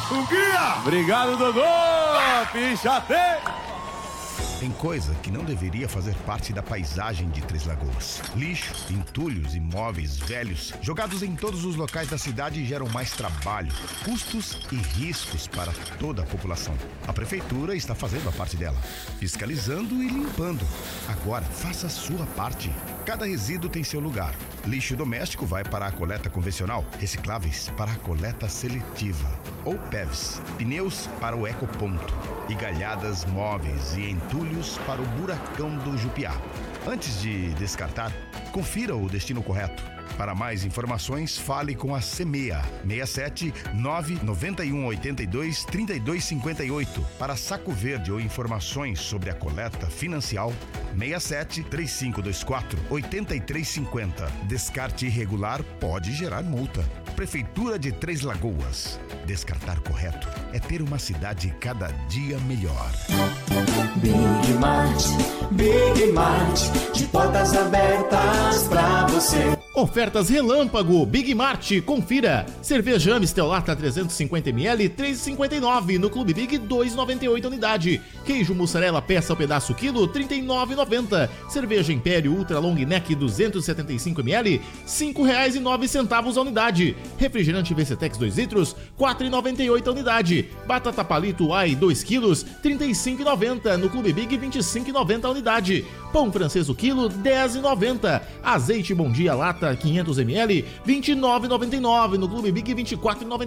O guia! Obrigado, Dodô! Pichate! Tem coisa que não deveria fazer parte da paisagem de Três Lagoas. Lixo, entulhos e móveis velhos jogados em todos os locais da cidade geram mais trabalho, custos e riscos para toda a população. A prefeitura está fazendo a parte dela, fiscalizando e limpando. Agora, faça a sua parte. Cada resíduo tem seu lugar. Lixo doméstico vai para a coleta convencional, recicláveis para a coleta seletiva, ou PEVs, pneus para o ecoponto e galhadas móveis e entulhos para o buracão do Jupiá. Antes de descartar, confira o destino correto. Para mais informações, fale com a CEMEA 67 991 82 32 58. Para Saco Verde ou informações sobre a coleta financial, 67 3524 83 50. Descarte irregular pode gerar multa. Prefeitura de Três Lagoas. Descartar correto é ter uma cidade cada dia melhor. Big Mart, de portas abertas pra você. Ofertas Relâmpago Big Mart, confira. Cerveja Amstel lata 350ml, 3,59. No Clube Big, 2,98 unidade. Queijo mussarela peça ao pedaço quilo, 39,90. Cerveja Império Ultra Long Neck 275ml, R$ 5,09 a unidade. Refrigerante VCTEX 2 litros, 4,98 a unidade. Batata Palito Ai 2 quilos, 35,90. No Clube Big, 25,90 a unidade. Pão francês o quilo, 10,90. Azeite Bom Dia lata 500ml, 29,99. No Clube Big, 24,99.